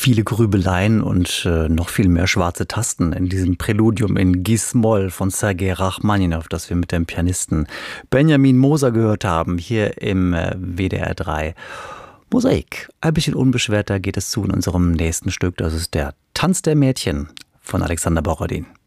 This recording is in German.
viele Grübeleien und noch viel mehr schwarze Tasten in diesem Präludium in Gis-Moll von Sergei Rachmaninow, das wir mit dem Pianisten Benjamin Moser gehört haben, hier im WDR 3. Mosaik. Ein bisschen unbeschwerter geht es zu in unserem nächsten Stück. Das ist der Tanz der Mädchen von Alexander Borodin.